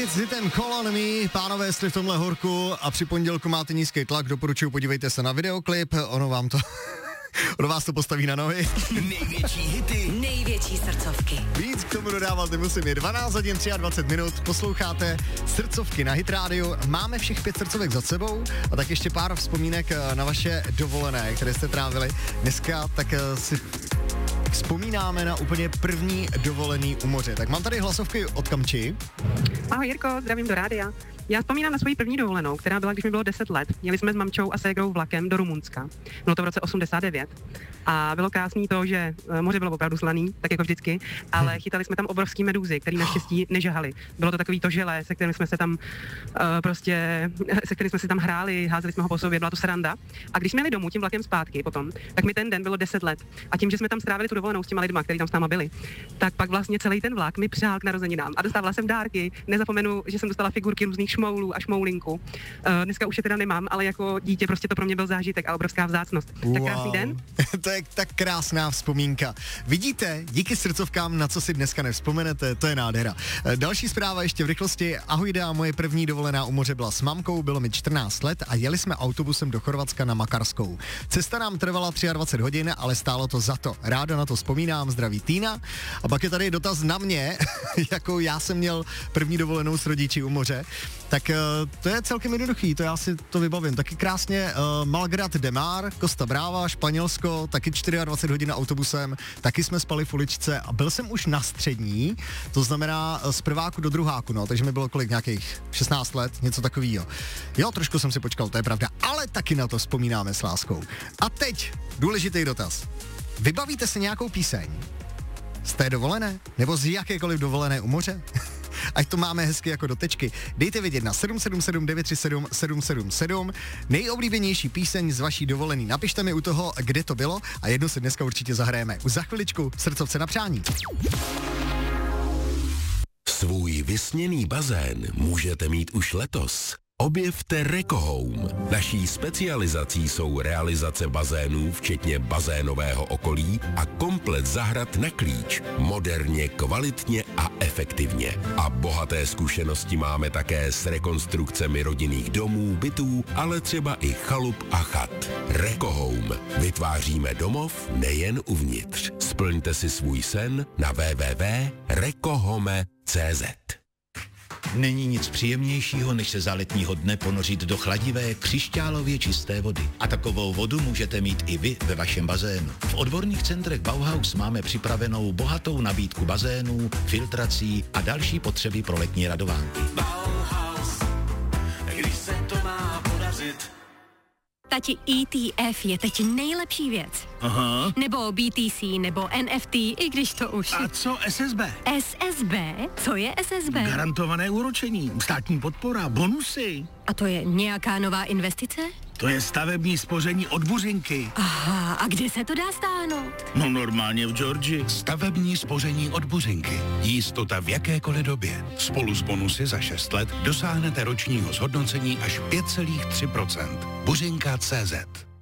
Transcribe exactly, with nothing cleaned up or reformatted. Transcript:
Smith s hitem Call on Me, pánové, jste v tomhle horku a při pondělku máte nízký tlak, doporučuji, podívejte se na videoklip, ono vám to, ono vás to postaví na nohy. Největší hity, největší srdcovky. Víc k tomu dodávat nemusím, je dvanáct hodin dvacet tři minut, posloucháte srdcovky na Hit Radio, máme všech pět srdcovek za sebou a tak ještě pár vzpomínek na vaše dovolené, které jste trávili. Dneska tak si vzpomínáme na úplně první dovolený u moře. Tak mám tady hlasovky od Kamči. Ahoj Jirko, zdravím do rádia. Já vzpomínám na svoji první dovolenou, která byla, když mi bylo deset let. Jeli jsme s mamčou a ségrou vlakem do Rumunska. Bylo to v roce osmdesát devět. A bylo krásný to, že moře bylo opravdu slaný, tak jako vždycky, ale chytali jsme tam obrovský medúzy, který naštěstí nežahaly. Bylo to takový to želé, se kterým jsme se tam uh, prostě, se kterým jsme si tam hráli, házeli jsme ho po sobě, byla to sranda. A když jsme jeli domů tím vlakem zpátky potom, tak mi ten den bylo deset let. A tím, že jsme tam strávili tu dovolenou s těma lidma, kteří tam s náma byli, tak pak vlastně celý ten vlak mi přál k narozeninám a dostávala jsem dárky. Nezapomenu, že jsem dostala figurky různých šmoulů a šmoulinku. Uh, dneska už je teda nemám, ale jako dítě prostě to pro mě byl zážitek a obrovská vzácnost. Wow. Tak krásný den. To je tak krásná vzpomínka. Vidíte, díky srdcovkám, na co si dneska nevzpomenete, to je nádhera. Další zpráva ještě v rychlosti. Ahoj, dá, moje první dovolená u moře byla s mamkou, bylo mi čtrnáct let a jeli jsme autobusem do Chorvatska na Makarskou. Cesta nám trvala dvacet tři hodin, ale stálo to za to. Ráda na to vzpomínám, zdraví Týna. A pak je tady dotaz na mě, jako já jsem měl první dovolenou s rodiči u moře. Tak to je celkem jednoduchý, to já si to vybavím. Taky krásně uh, Malgrat de Mar, Costa Brava, Španělsko, taky dvacet čtyři hodin autobusem, taky jsme spali v uličce a byl jsem už na střední, to znamená z prváku do druháku, no, takže mi bylo kolik, nějakých šestnáct let, něco takovýho. Jo, trošku jsem si počkal, to je pravda, ale taky na to vzpomínáme s láskou. A teď důležitý dotaz. Vybavíte si nějakou píseň z té dovolené? Nebo z jakékoliv dovolené u moře? Ať to máme hezky jako do tečky. Dejte vědět na sedm sedm sedm devět tři sedm sedm sedm sedm. Nejoblíbenější píseň z vaší dovolený. Napište mi u toho, kde to bylo a jednu si dneska určitě zahrajeme. Už za chviličku srdcovce na přání. Svůj vysněný bazén můžete mít už letos. Objevte Reko Home. Naší specializací jsou realizace bazénů, včetně bazénového okolí a komplet zahrad na klíč. Moderně, kvalitně a efektivně. A bohaté zkušenosti máme také s rekonstrukcemi rodinných domů, bytů, ale třeba i chalup a chat. Reko Home. Vytváříme domov nejen uvnitř. Splňte si svůj sen na w w w tečka rekohome tečka c z. Není nic příjemnějšího, než se za letního dne ponořit do chladivé, křišťálově čisté vody. A takovou vodu můžete mít i vy ve vašem bazénu. V odborných centrech Bauhaus máme připravenou bohatou nabídku bazénů, filtrací a další potřeby pro letní radovánky. Bauhaus, když se to má podařit. Tati, E T F je teď nejlepší věc. Aha. Nebo B T C, nebo N F T, i když to už... A co S S B? S S B? Co je S S B? Garantované úročení, státní podpora, bonusy. A to je nějaká nová investice? To je stavební spoření od Buřinky. Aha, a kde se to dá stáhnout? No normálně v Georgii. Stavební spoření od Buřinky. Jistota v jakékoliv době. Spolu s bonusy za šest let dosáhnete ročního zhodnocení až pět celá tři procenta. Buřinka tečka cé zet.